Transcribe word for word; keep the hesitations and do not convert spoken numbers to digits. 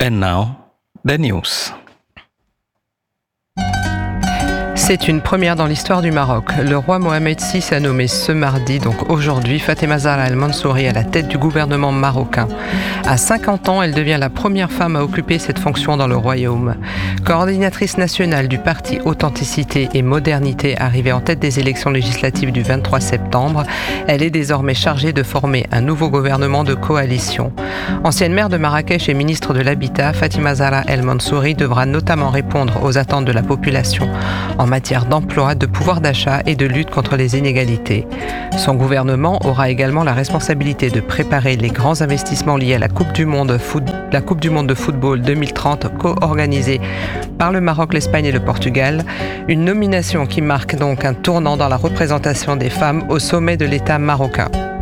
And now, the news. C'est une première dans l'histoire du Maroc. Le roi Mohamed six a nommé ce mardi, donc aujourd'hui, Fatima Zahra El Mansouri à la tête du gouvernement marocain. À cinquante ans, elle devient la première femme à occuper cette fonction dans le royaume. Coordinatrice nationale du parti Authenticité et Modernité arrivée en tête des élections législatives du vingt-trois septembre, elle est désormais chargée de former un nouveau gouvernement de coalition. Ancienne maire de Marrakech et ministre de l'Habitat, Fatima Zahra El Mansouri devra notamment répondre aux attentes de la population en matière d'emploi, de pouvoir d'achat et de lutte contre les inégalités. Son gouvernement aura également la responsabilité de préparer les grands investissements liés à la Coupe du Monde, foot, la Coupe du Monde de football deux mille trente, co-organisée par le Maroc, l'Espagne et le Portugal. Une nomination qui marque donc un tournant dans la représentation des femmes au sommet de l'État marocain.